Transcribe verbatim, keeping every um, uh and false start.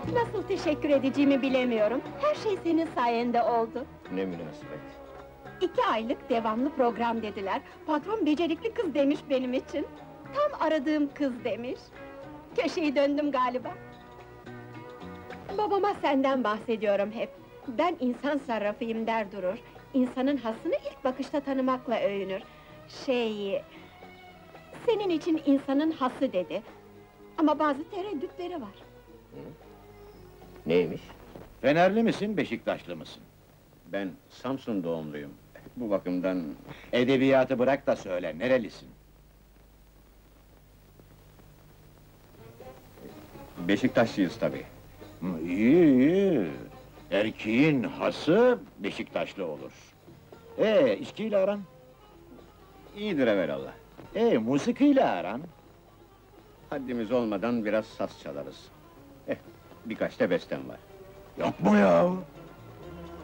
Nasıl teşekkür edeceğimi bilemiyorum. Her şey senin sayende oldu. Ne münasebet. İki aylık devamlı program dediler. Patron becerikli kız demiş benim için. Tam aradığım kız demiş. Köşeyi döndüm galiba. Babama senden bahsediyorum hep. Ben insan sarrafıyım der durur. İnsanın hasını ilk bakışta tanımakla övünür. Şey... Senin için insanın hası dedi. Ama bazı tereddütleri var. Neymiş? Fenerli misin, Beşiktaşlı mısın? Ben Samsun doğumluyum. Bu bakımdan... Edebiyatı bırak da söyle, nerelisin? Beşiktaşlıyız tabii. Hı, iyi, iyi. Erkeğin hası Beşiktaşlı olur. Ee, içkiyle aran? İyidir evelallah. Ee, musikiyle aran? Haddimiz olmadan biraz saz çalarız. Eh, birkaç da bestem var. Yok mu ya?